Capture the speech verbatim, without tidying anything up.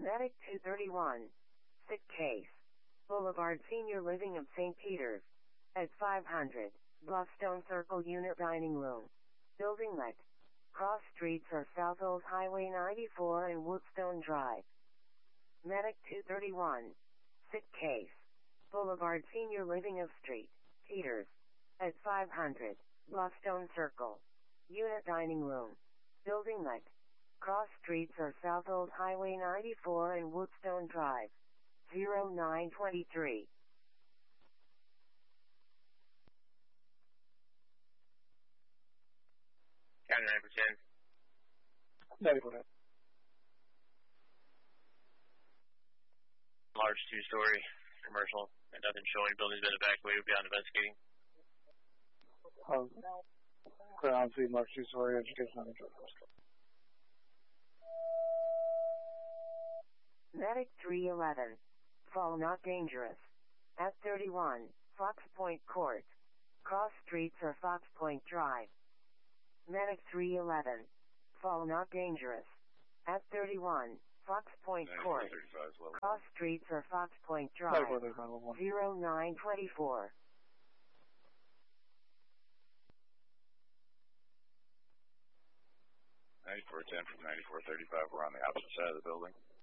Medic two thirty-one. Sick case. Boulevard Senior Living of Saint Peters. At five hundred. Bluffstone Circle Unit Dining Room. Building let. Cross streets are South Old Highway ninety-four and Woodstone Drive. Medic two thirty-one. Sick case. Boulevard Senior Living of Street, Peters. At five hundred. Bluffstone Circle. Unit Dining Room. Building let. Cross streets are South Old Highway ninety-four and Woodstone Drive. zero nine two three. County nine for ten. ninety-four. Large two-story commercial. And nothing showing. Building's been evacuated. We'll be on investigating. Um, ground C, March two-story education manager. Medic three eleven. Fall not dangerous. At thirty-one, Fox Point Court. Cross streets are Fox Point Drive. Medic three eleven. Fall not dangerous. At thirty-one, Fox Point Court. Well. Cross streets are Fox Point Drive. zero nine two four. ninety-four ten from ninety-four thirty-five. We're on the opposite side of the building.